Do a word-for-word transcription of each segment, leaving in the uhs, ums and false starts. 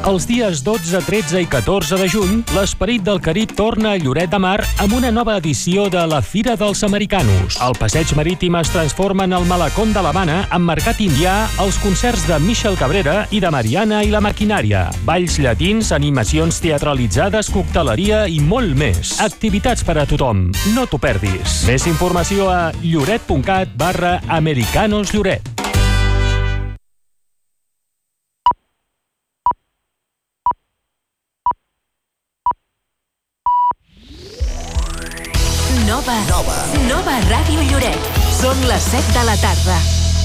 Els dies dotze, tretze i catorze de juny, l'Esperit del Carib torna a Lloret de Mar amb una nova edició de la Fira dels Americanos. El passeig marítim es transforma en el Malacón de l'Havana amb mercat indià, els concerts de Michel Cabrera i de Mariana i la Maquinària, balls llatins, animacions teatralitzades, cocteleria i molt més. Activitats per a tothom. No t'ho perdis. Més informació a lloret.cat barra Americanos Lloret. Nova. Nova. Nova Ràdio Lloret. Són les set de la tarda.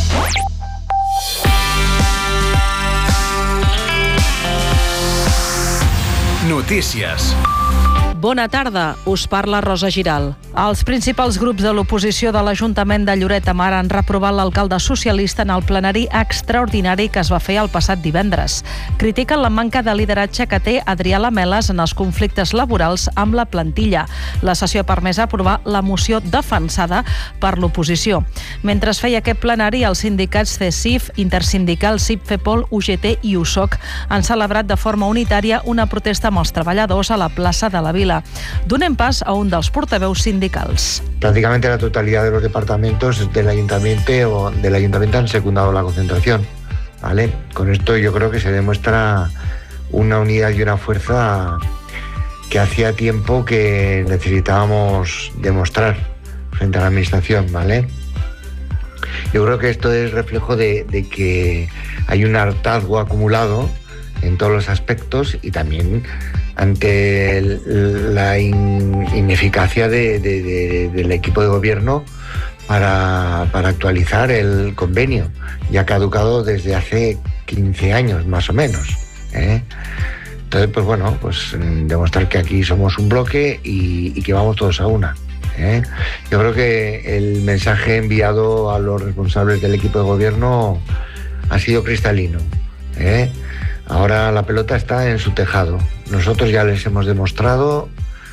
Notícies. Bona tarda, us parla Rosa Giral. Els principals grups de l'oposició de l'Ajuntament de Lloret de Mar han reprovat l'alcalde socialista en el plenari extraordinari que es va fer el passat divendres. Critiquen la manca de lideratge que té Adrià Lameles en els conflictes laborals amb la plantilla. La sessió ha permès aprovar la moció defensada per l'oposició. Mentre es feia aquest plenari, els sindicats C E S I F, Intersindical, C I P, FEPOL, U G T i U S O C han celebrat de forma unitària una protesta amb els treballadors a la plaça de la Vila. Donem pas a un dels portaveus sindicals. Prácticamente la totalidad de los departamentos del ayuntamiento o del ayuntamiento han secundado la concentración, ¿vale? Con esto yo creo que se demuestra una unidad y una fuerza que hacía tiempo que necesitábamos demostrar frente a la administración, ¿vale? Yo creo que esto es reflejo de, de que hay un hartazgo acumulado en todos los aspectos y también ante el, la in, ineficacia de, de, de, del equipo de gobierno para, para actualizar el convenio, ya caducado desde hace quince años más o menos, ¿eh? Entonces, pues bueno, pues demostrar que aquí somos un bloque y, y que vamos todos a una, ¿eh? Yo creo que el mensaje enviado a los responsables del equipo de gobierno ha sido cristalino, ¿eh? Ahora la pelota está en su tejado. Nosotros ya les hemos demostrado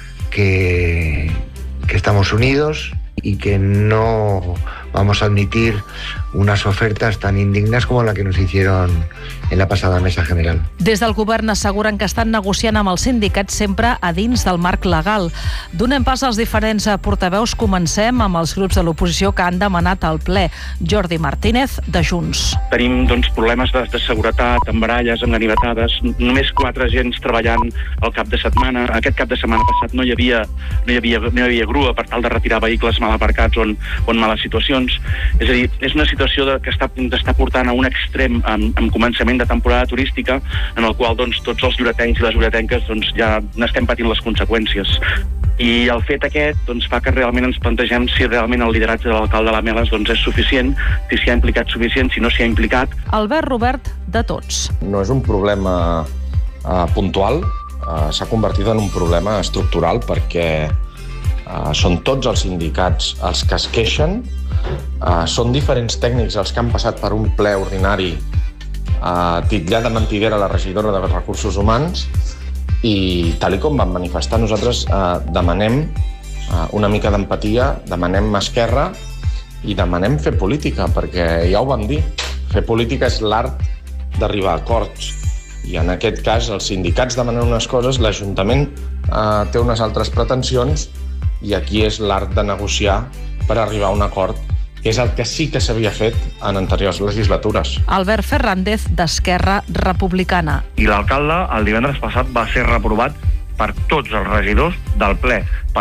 que, que estamos unidos y que no vamos a admitir unes ofertes tan indignes com la que nos hicieron en la passada mesa general. Des del govern asseguren que estan negociant amb els sindicats sempre a dins del marc legal. Donem pas als diferents portaveus. Comencem amb els grups de l'oposició que han demanat al ple. Jordi Martínez, de Junts. Tenim doncs, problemes de, de seguretat, amb baralles, amb ganivetades, només quatre agents treballant el cap de setmana. Aquest cap de setmana passat no hi havia, no hi havia, no hi havia grua per tal de retirar vehicles mal aparcats o en, o en males situacions. És a dir, és una situació de, que està, està portant a un extrem amb, amb començament de temporada turística en el qual doncs, tots els lloretencs i les lloretenques doncs, ja n'estem patint les conseqüències. I el fet aquest doncs, fa que realment ens plantegem si realment el lideratge de l'alcalde Lameles doncs, és suficient, si s'hi ha implicat suficient, si no s'hi ha implicat. Albert Robert, de Tots. No és un problema uh, puntual, uh, s'ha convertit en un problema estructural perquè uh, són tots els sindicats els que es queixen. Uh, són diferents tècnics els que han passat per un ple ordinari uh, titllat de mentidera la regidora de Recursos Humans i tal i com van manifestar nosaltres uh, demanem uh, una mica d'empatia, demanem mà esquerra i demanem fer política perquè ja ho vam dir, fer política és l'art d'arribar a acords i en aquest cas els sindicats demanen unes coses, l'Ajuntament uh, té unes altres pretensions i aquí és l'art de negociar per arribar a un acord, que és el que sí que s'havia fet en anteriors legislatures. Albert Fernández, d'Esquerra Republicana. I l'alcalde el divendres passat va ser reprovat per tots els regidors del ple, per